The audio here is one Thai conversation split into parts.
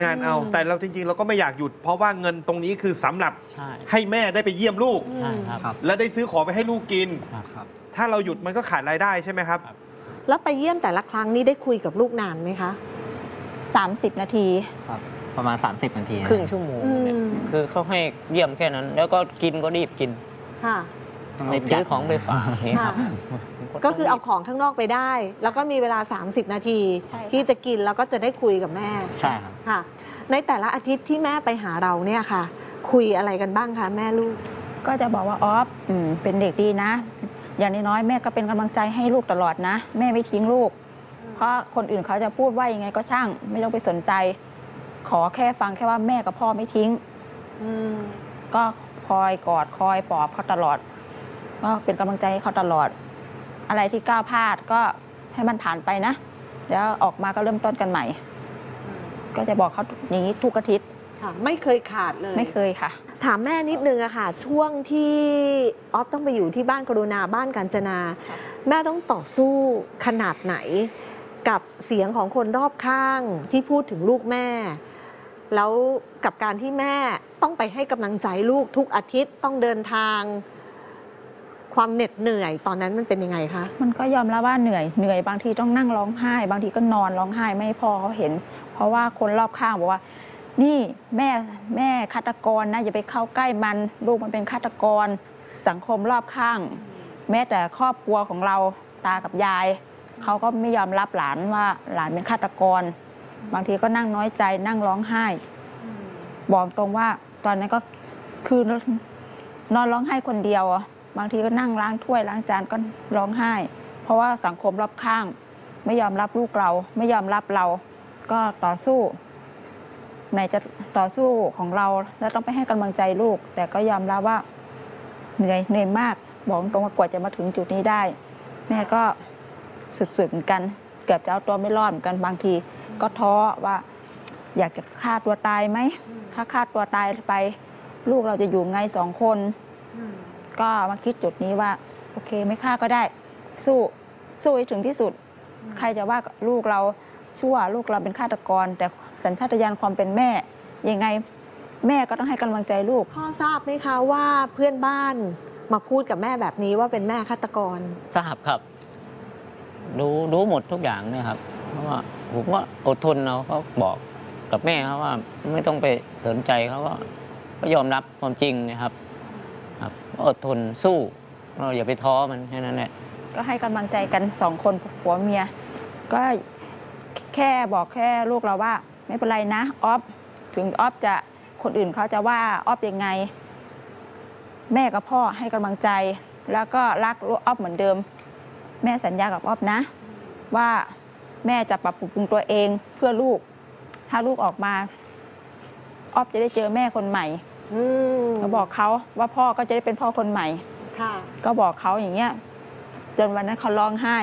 งานเอาแต่เราจริงๆเราก็ไม่อยากหยุดเพราะว่าเงินตรงนี้คือสำหรับใช่ให้แม่ได้ไปเยี่ยมลูกใช่ครับและได้ซื้อของไปให้ลูกกินครับถ้าเราหยุดมันก็ขาดรายได้ใช่ไหมครับแล้วไปเยี่ยมแต่ละครั้งนี้ได้คุยกับลูกนานไหมคะ 30 นาทีครับประมาณ30 นาทีครึ่งชั่วโมงเนี่ยคือเขาให้เยี่ยมแค่นั้น แล้วก็กินก็รีบกินค่ะต้องไปรีบซื้อของไปฝากนี่ครับก็คือเอาของข้างนอกไปได้ แล้วก็มีเวลา 30 นาทีใช่ค่ะที่จะกินแล้วก็จะได้คุยกับแม่ใช่ครับค่ะ ในแต่ละอาทิตย์ที่แม่ไปหาเราเนี่ยค่ะ คุยอะไรกันบ้างคะแม่ลูกก็จะบอกว่าออฟเป็นเด็กดีนะ อย่างน้อยๆแม่ก็เป็นกำลังใจให้ลูกตลอดนะ แม่ไม่ทิ้งลูก เพราะคนอื่นเขาจะพูดว่ายังไงก็ช่าง ไม่ต้องไปสนใจ ขอแค่ฟังแค่ว่าแม่กับพ่อไม่ทิ้ง ก็คอยกอดคอยปลอบเขาตลอด ก็เป็นกำลังใจให้เขาตลอด อะไรที่ก้าวพลาดก็ให้มันผ่านไปนะแล้วออกมาก็เริ่มต้นกันใหม่ ก็จะบอกเขาอย่างนี้ทุกอาทิตย์ค่ะ ไม่เคยขาดเลยไม่เคยค่ะถามแม่นิดนึงอะค่ะ ช่วงที่ออฟต้องไปอยู่ที่บ้านกรุณาบ้านกาญจนาค่ะแม่ต้องต่อสู้ขนาดไหน กับเสียงของคนรอบข้างที่พูดถึงลูกแม่ แล้วกับการที่แม่ต้องไปให้กำลังใจลูกทุกอาทิตย์ต้องเดินทาง ความเหน็ดเหนื่อยตอนนั้นมันเป็นยังไงคะมันก็ยอมรับว่าเหนื่อยบางทีต้องนั่งร้องไห้ บางทีก็นอนร้องไห้ไม่ให้พ่อเขาเห็น เพราะว่าคนรอบข้างบอกว่า นี่แม่ฆาตกรนะอย่าไปเข้าใกล้มันลูกมันเป็นฆาตกรสังคมรอบข้าง แม้แต่ครอบครัวของเราตากับยายเขาก็ไม่ยอมรับหลานว่าหลานเป็นฆาตกร บางทีก็นั่งน้อยใจนั่งร้องไห้ บอกตรงว่าตอนนั้นก็คือนอนร้องไห้คนเดียวอะบางทีก็นั่งล้างถ้วยล้างจานก็ร้องไห้ เพราะว่าสังคมรอบข้าง ไม่ยอมรับลูกเราไม่ยอมรับเรา ก็ต่อสู้ไหนจะต่อสู้ของเราแล้วต้องไปให้กำลังใจลูก แต่ก็ยอมรับว่าเหนื่อยมากบอกตรงว่ากว่าจะมาถึงจุดนี้ได้ แม่ก็สุดๆเหมือนกันเกือบจะเอาตัวไม่รอดเหมือนกันบางทีก็ท้อว่าอยากจะฆ่าตัวตายไหมถ้าฆ่าตัวตายไป ลูกเราจะอยู่ไง2 คนก็มาคิดจุดนี้ว่าโอเคไม่ฆ่าก็ได้สู้ให้ถึงที่สุด ใครจะว่าลูกเราชั่วลูกเราเป็นฆาตกร แต่สัญชาตญาณความเป็นแม่ยังไงแม่ก็ต้องให้กำลังใจลูกพ่อทราบไหมคะว่าเพื่อนบ้านมาพูดกับแม่แบบนี้ว่าเป็นแม่ฆาตกรทราบครับรู้หมดทุกอย่างเนี่ยครับเพราะว่าผมก็อดทนเราก็บอกกับแม่เขาว่าไม่ต้องไปสนใจเขาก็ยอมรับความจริงนะครับครับอดทนสู้เราอย่าไปท้อมันแค่นั้นแหละก็ให้กำลังใจกัน2 คนผัวเมียก็แค่บอกแค่ลูกเราว่าไม่เป็นไรนะออฟถึงออฟจะคนอื่นเขาจะว่าออฟยังไง แม่กับพ่อให้กำลังใจแล้วก็รักออฟเหมือนเดิม แม่สัญญากับออฟนะ ว่าแม่จะปรับปรุงตัวเองเพื่อลูกถ้าลูกออกมาออฟจะได้เจอแม่คนใหม่ก็บอกเขาว่าพ่อก็จะได้เป็นพ่อคนใหม่ก็บอกเขาอย่างเงี้ยจนวันนั้นเขาร้องไห้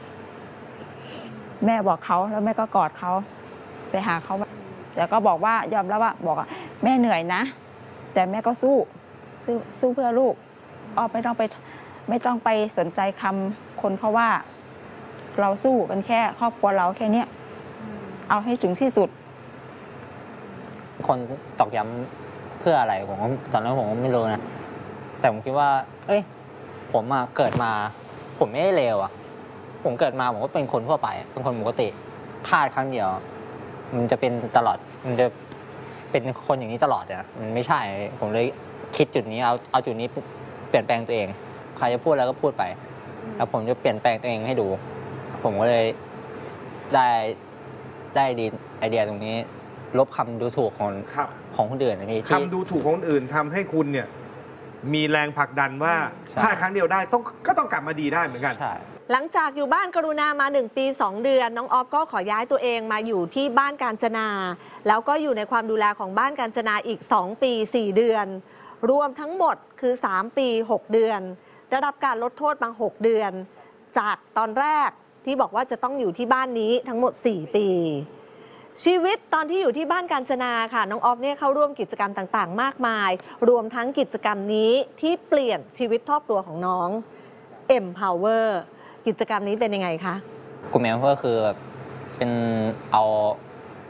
แม่บอกเขาแล้วแม่ก็กอดเขาไปหาเขาแต่ก็บอกว่ายอมรับว่าบอกแม่เหนื่อยนะแต่แม่ก็สู้เพื่อลูกอ้อไม่ต้องไปสนใจคำคนเขาว่าเราสู้กันแค่ครอบครัวเราแค่นี้เอาให้ถึงที่สุดคนตอกย้ำเพื่ออะไรผมตอนนั้นผมก็ไม่รู้นะแต่ผมคิดว่าผมเกิดมาผมไม่ได้เลวผมเกิดมาผมก็เป็นคนทั่วไปเป็นคนปกติพลาดครั้งเดียวมันจะเป็นตลอดมันจะเป็นคนอย่างนี้ตลอดมันไม่ใช่ผมเลยคิดจุดนี้เอาจุดนี้เปลี่ยนแปลงตัวเองใครจะพูดแล้วก็พูดไปแล้วผมจะเปลี่ยนแปลงตัวเองให้ดูผมก็เลยได้ดีไอเดียตรงนี้ลบคำดูถูกของคนอื่นนี่คำดูถูกของคนอื่นทำให้คุณเนี่ยมีแรงผลักดันว่าถ้าครั้งเดียวได้ก็ต้องกลับมาดีได้เหมือนกันหลังจากอยู่บ้านกรุณามา1 ปี 2 เดือนน้องออฟก็ขอย้ายตัวเองมาอยู่ที่บ้านกาญจนาแล้วก็อยู่ในความดูแลของบ้านกาญจนาอีก2 ปี 4 เดือนรวมทั้งหมดคือ3 ปี 6 เดือนได้รับการลดโทษมา6 เดือนจากตอนแรกที่บอกว่าจะต้องอยู่ที่บ้านนี้ทั้งหมด4 ปีชีวิตตอนที่อยู่ที่บ้านกาญจนาค่ะน้องออฟเนี่ยเข้าร่วมกิจกรรมต่างๆมากมายรวมทั้งกิจกรรมนี้ที่เปลี่ยนชีวิตครอบครัวของน้อง Empower กิจกรรมนี้เป็นยังไงคะกลุ่มEmpowerคือเป็นเอา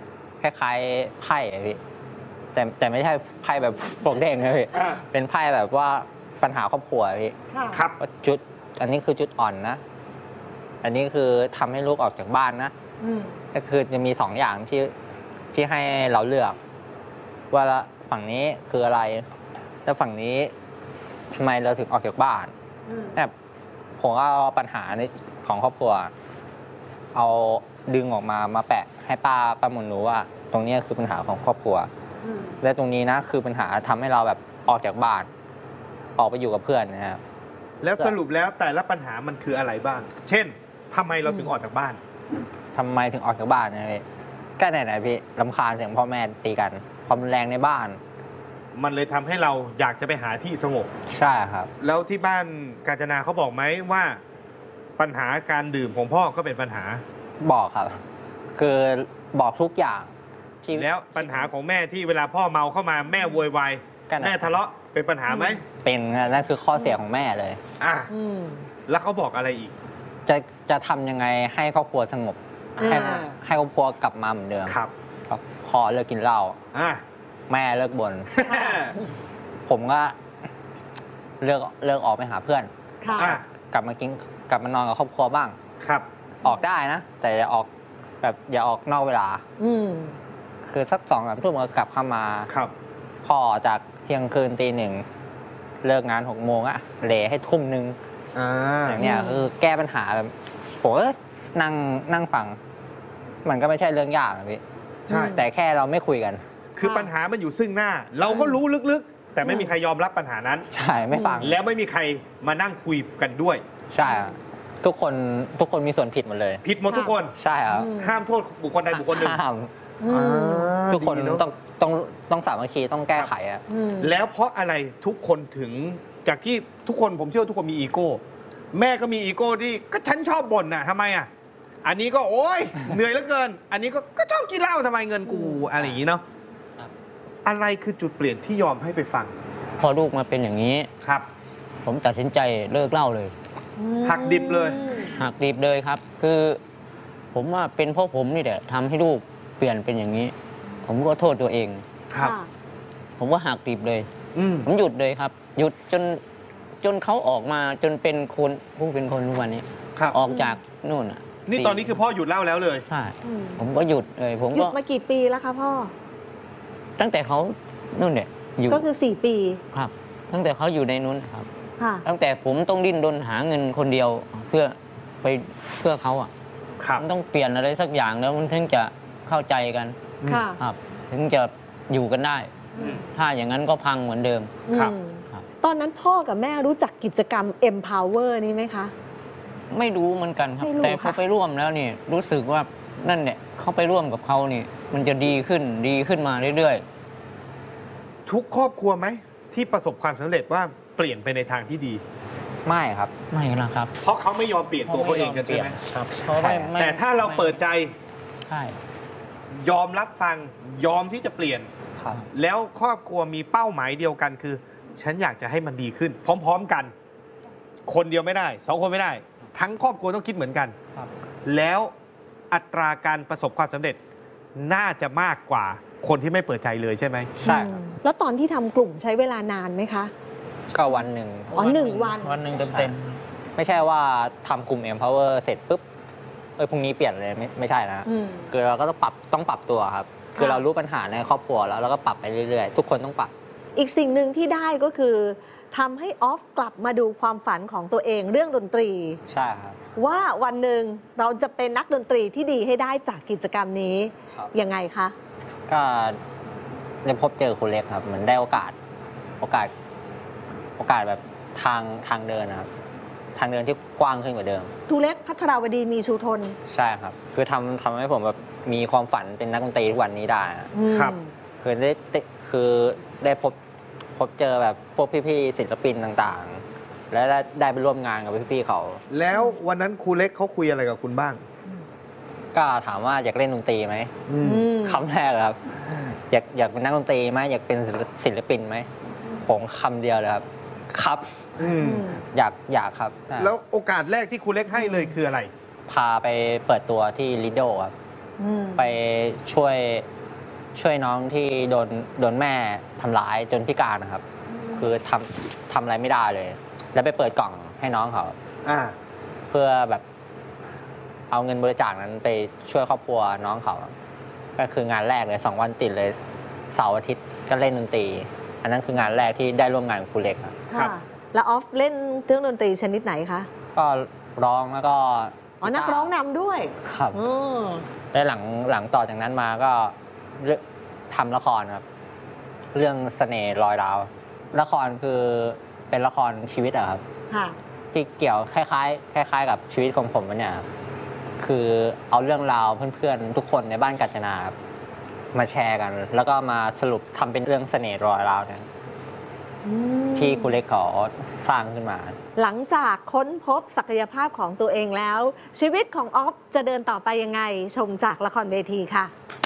คล้ายๆไพ่อะพี่แต่ไม่ใช่ไพ่แบบโปกเด้งนะพี่อ่าเป็นไพ่แบบว่าปัญหาครอบครัวพี่ค่ะครับว่าจุดอันนี้คือจุดอ่อนนะ อันนี้คือทำให้ลูกออกจากบ้านนะอืมก็คือจะมี2อย่างที่ให้เราเลือก ว่าฝั่งนี้คืออะไร แล้วฝั่งนี้ทำไมเราถึงออกจากบ้านอืมแบบผมก็เอาปัญหาในของครอบครัว เอาดึงออกมาแปะให้ป้ามนรู้ว่า ตรงนี้คือปัญหาของครอบครัวอืมและตรงนี้นะคือปัญหาทำให้เราแบบออกจากบ้าน ออกไปอยู่กับเพื่อนนะครับแล้วสรุปแล้วแต่ละปัญหามันคืออะไรบ้าง เช่นทำไมเราถึงออกจากบ้านทำไมถึงออกจากบ้านนะพี่ก็ไหนๆพี่รำคาญเสียงพ่อแม่ตีกัน ความรุนแรงในบ้านมันเลยทำให้เราอยากจะไปหาที่สงบใช่ครับแล้วที่บ้านกาญจนาเขาบอกไหมว่าปัญหาการดื่มของพ่อก็เป็นปัญหาบอกครับ คือบอกทุกอย่างชีตแล้วปัญหาของแม่ที่เวลาพ่อเมาเข้ามาแม่โวยวายกันนะแม่ทะเลาะเป็นปัญหาไหมเป็นนั่นคือข้อเสียของแม่เลยอ่ะอืมแล้วเขาบอกอะไรอีกจะทำยังไงให้ครอบครัวสงบ ให้อ่าให้ครอบครัวกลับมาเหมือนเดิมครับครับพ่อเลิกกินเหล้าอ่ะแม่เลิกบ่นผมก็เลิกออกไปหาเพื่อนค่ะอ่ะกลับมานอนกับครอบครัวบ้างครับออกได้นะ แต่อย่าออกแบบอย่าออกนอกเวลาอืมคือสัก2-3 ทุ่มก็กลับเข้ามาครับพ่อจากเที่ยงคืนตี 1เลิกงาน6 โมงอะเลให้ทุ่ม 1 อ่าอย่างเนี้ยคือแก้ปัญหาแบบผมก็นั่งฟัง มันก็ไม่ใช่เรื่องยากอะพี่ใช่แต่แค่เราไม่คุยกันคือปัญหามันอยู่ซึ่งหน้า เราก็รู้ลึกๆ แต่ไม่มีใครยอมรับปัญหานั้นใช่ไม่ฟังแล้วไม่มีใครมานั่งคุยกันด้วยใช่อะทุกคนมีส่วนผิดหมดเลยผิดหมดทุกคนใช่ครับอืมห้ามโทษบุคคลใดบุคคลหนึ่งห้ามอืมทุกคนดีเอะต้องสามัคคีต้องแก้ไขอะอืมแล้วเพราะอะไรทุกคนถึงจากที่ทุกคนผมเชื่อว่าทุกคนมีอีโก้ แม่ก็มีอีโก้ที่ก็ฉันชอบบ่นน่ะทำไมอ่ะ อันนี้ก็โอ๊ย เหนื่อยเหลือเกิน อันนี้ก็ชอบกินเหล้าทำไมเงินกูอะไรอย่างนี้เนาะครับอะไรคือจุดเปลี่ยนที่ยอมให้ไปฟังพอลูกมาเป็นอย่างนี้ครับผมตัดสินใจเลิกเหล้าเลยหักดิบเลยหักดิบเลยครับ คือผมว่าเป็นเพราะผมนี่แหละทำให้ลูกเปลี่ยนเป็นอย่างนี้ ผมก็โทษตัวเองครับค่ะผมว่าหักดิบเลยอืมผมหยุดเลยครับ หยุดจนเขาออกมาจนเป็นคนผู้เป็นคนทุกวันนี้ครับออกจากนู่นอ่ะนี่ตอนนี้คือพ่อหยุดเหล้าแล้วเลยใช่อืมผมก็หยุดเลย ผมหยุก็ดมากี่ปีแล้วคะพ่อตั้งแต่เขานู่นเนี่ยอยู่ก็คือ 4 ปีครับ ตั้งแต่เขาอยู่ในนู้นครับค่ะตั้งแต่ผมต้องดิ้นรนหาเงินคนเดียวเพื่อเขาอ่ะครับมันต้องเปลี่ยนอะไรสักอย่างแล้วมันถึงจะเข้าใจกันค่ะครับ ถึงจะอยู่กันได้อืมถ้าอย่างนั้นก็พังเหมือนเดิมครับอืมครับตอนนั้นพ่อกับแม่รู้จักกิจกรรม Empower นี่ไหมคะไม่รู้เหมือนกันครับไม่รู้แต่พอค่ะไปร่วมแล้วนี่รู้สึกว่านั่นเนี่ยเขาไปร่วมกับเขานี่ มันจะดีขึ้นมาเรื่อยทุกครอบครัวไหมที่ประสบความสำเร็จว่าเปลี่ยนไปในทางที่ดีไม่ครับๆ ไม่นะครับเพราะเขาไม่ยอมเปลี่ยนตัวเขาเองกันใช่ไหมครับเพราะไม่แต่ถ้าเราเปิดใจใช่ยอมรับฟังยอมที่จะเปลี่ยนครับแล้วครอบครัวมีเป้าหมายเดียวกันคือ ฉันอยากจะให้มันดีขึ้น พร้อม ๆกัน คนเดียวไม่ได้2 คนไม่ได้ ทั้งครอบครัวต้องคิดเหมือนกันครับแล้วอัตราการประสบความสำเร็จน่าจะมากกว่าคนที่ไม่เปิดใจเลยใช่ไหมใช่ครับแล้วตอนที่ทำกลุ่มใช้เวลานานไหมคะก็วันหนึ่งอ๋อ1 วันวันหนึ่งเต็มไม่ใช่ว่าทำกลุ่ม Empower เสร็จปุ๊บพรุ่งนี้เปลี่ยนเลยไม่ใช่นะอืมคือเราก็ต้องปรับตัวครับ คือเรารู้ปัญหาในครอบครัวแล้วเราก็ปรับไปเรื่อยๆ ทุกคนต้องปรับอีกสิ่งหนึ่งที่ได้ก็คือทำให้ออฟกลับมาดูความฝันของตัวเองเรื่องดนตรีใช่ครับว่าวันหนึ่งเราจะเป็นนักดนตรีที่ดีให้ได้จากกิจกรรมนี้ครับยังไงคะก็ได้พบเจอคุณเล็กครับเหมือนได้โอกาสแบบทางเดินนะครับ ทางเดินที่กว้างขึ้นกว่าเดิมทูเล็กพัทราวดีมีชูทนใช่ครับ คือทำให้ผมแบบมีความฝันเป็นนักดนตรีทุกวันนี้ได้อะครับคือได้พบเจอแบบพวกพี่ๆศิลปินต่างๆ และได้ไปร่วมงานกับพี่ๆเขาแล้ววันนั้นครูเล็กเขาคุยอะไรกับคุณบ้างก็ถามว่าอยากเล่นดนตรีไหมอืมคำแรกเลยครับ อยากเป็นนักดนตรีไหมอยากเป็นศิลปินไหมผมคำเดียวเลยครับ ครับอืมอยากครับแล้วโอกาสแรกที่ครูเล็กให้เลยคืออะไรพาไปเปิดตัวที่ลิโดครับอืมไปช่วยช่วยน้องที่โดนแม่ทำร้ายจนพิการนะครับ คือทำอะไรไม่ได้เลย แล้วไปเปิดกล่องให้น้องเขาอ่าเพื่อแบบเอาเงินบริจาคนั้นไปช่วยครอบครัวน้องเขา ก็คืองานแรกเลย2 วันติดเลยเสาร์อาทิตย์ก็เล่นดนตรี อันนั้นคืองานแรกที่ได้ร่วมงานกับครูเล็กครับครัค่ะบแล้วออฟเล่นเครื่องดนตรีชนิดไหนคะก็ร้องแล้วก็อ๋อ นักร้องนำด้วยครับอ๋อและหลังต่อจากนั้นมาก็ทำละครครับ เรื่องเสน่ห์รอยดาว ละครคือเป็นละครชีวิตอะครับค่ะที่เกี่ยวคล้ายๆกับชีวิตของผมเนี่ยครับคือเอาเรื่องราวเพื่อนๆทุกคนในบ้านกาญจนาครับมาแชร์กัน แล้วก็มาสรุปทำเป็นเรื่องเสน่ห์รอยดาวเนี่ยที่ครูเล็กเขาสร้างขึ้นมาหลังจากค้นพบศักยภาพของตัวเองแล้ว ชีวิตของออฟจะเดินต่อไปยังไง ชมจากละครเวทีค่ะ